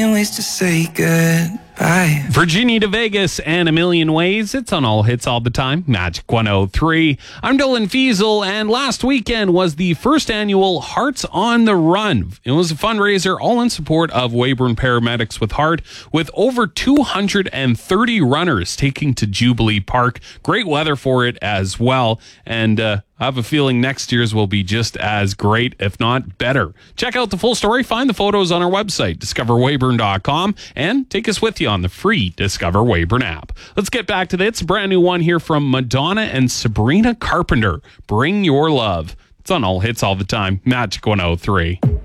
Ways to say goodbye. Virginia to Vegas and A Million Ways. It's on All Hits All the Time. Magic 103. I'm Dylan Fiesel, and last weekend was the first annual Hearts on the Run. It was a fundraiser all in support of Weyburn Paramedics with Heart, with over 230 runners taking to Jubilee Park. Great weather for it as well, and I have a feeling next year's will be just as great, if not better. Check out the full story. Find the photos on our website, discoverweyburn.com, and take us with you on the free Discover Weyburn app. Let's get back to this. It's a brand new one here from Madonna and Sabrina Carpenter. Bring Your Love. It's on All Hits All the Time. Magic 103.